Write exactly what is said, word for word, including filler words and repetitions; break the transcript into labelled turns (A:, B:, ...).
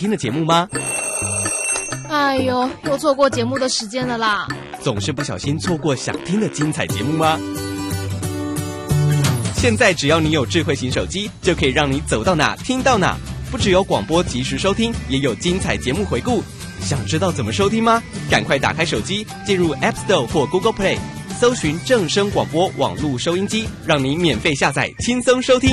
A: 听的节目吗？
B: 哎呦，又错过节目的时间了啦！
A: 总是不小心错过想听的精彩节目吗？现在只要你有智慧型手机，就可以让你走到哪听到哪。不只有广播及时收听，也有精彩节目回顾。想知道怎么收听吗？赶快打开手机，进入 App Store 或 Google Play， 搜寻正声广播网络收音机，让你免费下载，轻松收听。